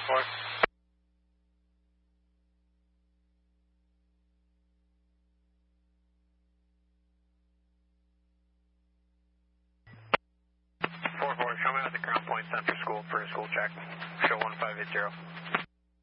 4. 4-4, show me at the ground point center school for a school check. Show 1580.